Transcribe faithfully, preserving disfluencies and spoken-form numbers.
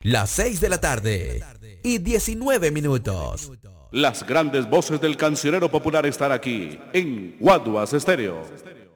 Las seis de la tarde y diecinueve minutos. Las grandes voces del cancionero popular están aquí en Guaduas Estéreo.